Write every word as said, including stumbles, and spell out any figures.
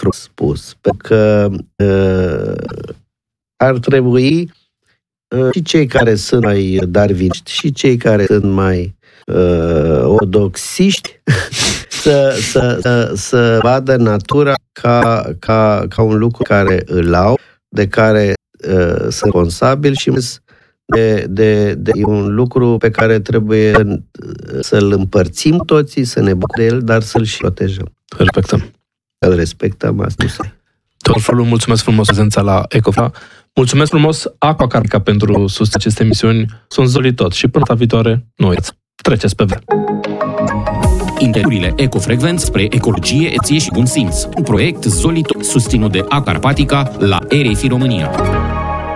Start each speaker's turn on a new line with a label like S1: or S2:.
S1: frumos spus, pentru că uh, ar trebui uh, și cei care sunt mai darwiniști și cei care sunt mai uh, ortodoxiști să, să, să, să vadă natura ca, ca, ca un lucru care îl au, de care uh, sunt responsabil și de, de, de un lucru pe care trebuie să-l împărțim toții, să ne bucurăm de el, dar să-l și protejăm.
S2: Respectăm.
S1: Îl respectăm, asta este.
S2: Domnul Frolu, mulțumesc frumos prezența la Ecofra. Mulțumesc frumos Aquacarca pentru susținerea acestei emisiuni. Sunt Zoli tot și până data viitoare, nu uitați, treceți pe ver.
S3: Interviurile Ecofrecvent spre ecologie, eție și bun simț. Un proiect Zoli tot susținut de Acarpatica la R F I România.